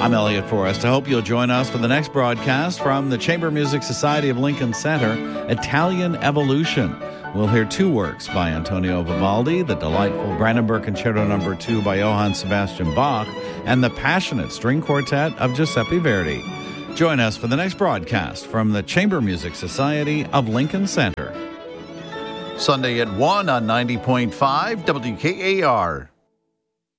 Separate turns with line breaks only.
I'm Elliot Forrest. I hope you'll join us for the next broadcast from the Chamber Music Society of Lincoln Center, Italian Evolution. We'll hear two works by Antonio Vivaldi, the delightful Brandenburg Concerto No. 2 by Johann Sebastian Bach, and the passionate string quartet of Giuseppe Verdi. Join us for the next broadcast from the Chamber Music Society of Lincoln Center. Sunday at 1 on 90.5 WKAR.